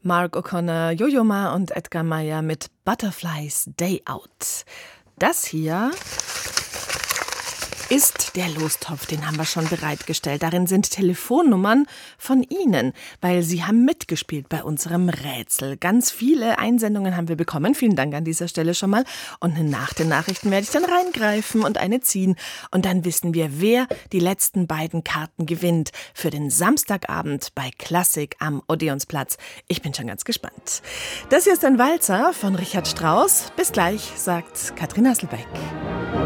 Mark O'Connor, Jojo Ma und Edgar Meyer mit Butterflies Day Out. Das hier ist der Lostopf, den haben wir schon bereitgestellt. Darin sind Telefonnummern von Ihnen, weil Sie haben mitgespielt bei unserem Rätsel. Ganz viele Einsendungen haben wir bekommen. Vielen Dank an dieser Stelle schon mal. Und nach den Nachrichten werde ich dann reingreifen und eine ziehen. Und dann wissen wir, wer die letzten beiden Karten gewinnt für den Samstagabend bei Klassik am Odeonsplatz. Ich bin schon ganz gespannt. Das hier ist ein Walzer von Richard Strauss. Bis gleich, sagt Katrin Hasselbeck.